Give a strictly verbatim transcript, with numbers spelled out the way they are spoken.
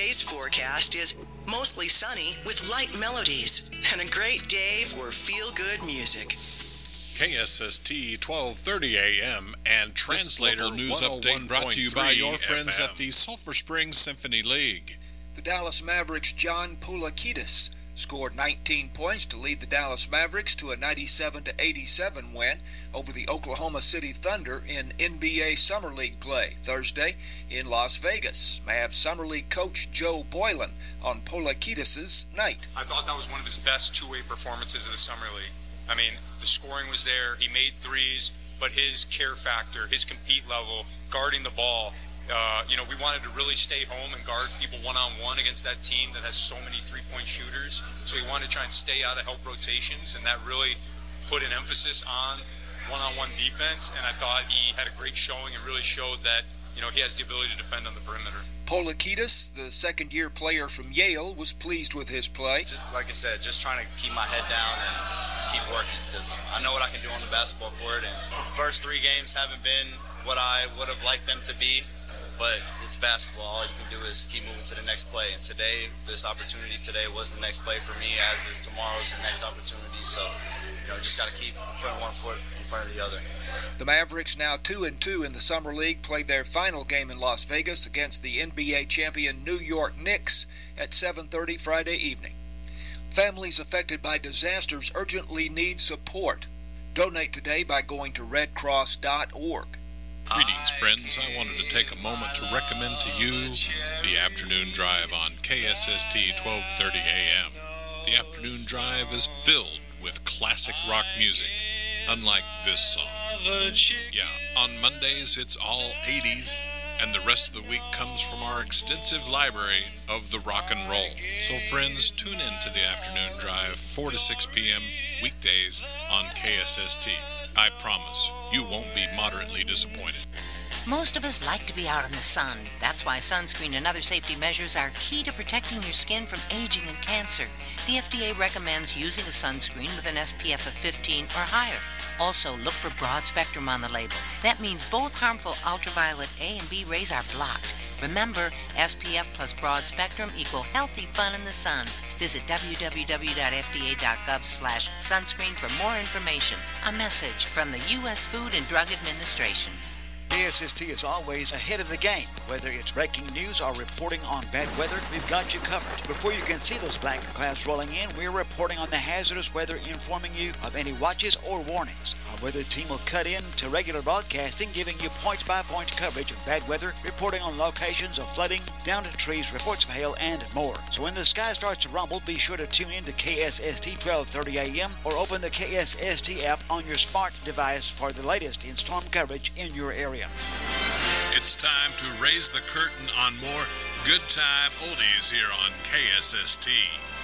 Today's forecast is mostly sunny with light melodies and a great day for feel-good music. K S S T twelve thirty A M and Translator News Update brought to you by your friends at the Sulphur Springs Symphony League. The Dallas Mavericks' John Poulakidis scored nineteen points to lead the Dallas Mavericks to a ninety-seven to eighty-seven win over the Oklahoma City Thunder in N B A Summer League play Thursday in Las Vegas. Mavs Summer League coach Joe Boylan on Poulakidis' night. I thought that was one of his best two-way performances of the Summer League. I mean, the scoring was there, he made threes, but his care factor, his compete level, guarding the ball, uh, you know, we wanted to really stay home and guard people one-on-one against that team that has so many three-point shooters. So we wanted to try and stay out of help rotations, and that really put an emphasis on one-on-one defense, and I thought he had a great showing and really showed that, you know, he has the ability to defend on the perimeter. Poulakidis, the second-year player from Yale, was pleased with his play. Just, like I said, just trying to keep my head down and keep working, because I know what I can do on the basketball court, and the first three games haven't been what I would have liked them to be, but it's basketball. All you can do is keep moving to the next play, and today, this opportunity today was the next play for me, as is tomorrow's the next opportunity, so, you know, just got to keep putting one foot in front of the other. The Mavericks, now two and two in the Summer League, played their final game in Las Vegas against the N B A champion New York Knicks at seven thirty Friday evening. Families affected by disasters urgently need support. Donate today by going to red cross dot org. Greetings, friends. I wanted to take a moment to recommend to you the Afternoon Drive on K S S T twelve thirty A M. The Afternoon Drive is filled with classic rock music, unlike this song. Yeah, on Mondays it's all eighties, and the rest of the week comes from our extensive library of the rock and roll. So friends, tune in to the Afternoon Drive, four to six p.m. weekdays on K S S T. I promise you won't be moderately disappointed. Most of us like to be out in the sun. That's why sunscreen and other safety measures are key to protecting your skin from aging and cancer. The F D A recommends using a sunscreen with an S P F of fifteen or higher. Also, look for broad spectrum on the label. That means both harmful ultraviolet A and B rays are blocked. Remember, S P F plus broad spectrum equal healthy fun in the sun. Visit w w w dot f d a dot gov slash sunscreen for more information. A message from the U S Food and Drug Administration. K S S T is always ahead of the game. Whether it's breaking news or reporting on bad weather, we've got you covered. Before you can see those black clouds rolling in, we're reporting on the hazardous weather, informing you of any watches or warnings. Our weather team will cut in to regular broadcasting, giving you point-by-point coverage of bad weather, reporting on locations of flooding, downed trees, reports of hail, and more. So when the sky starts to rumble, be sure to tune in to K S S T twelve thirty A M or open the K S S T app on your smart device for the latest in storm coverage in your area. It's time to raise the curtain on more good time oldies here on K S S T.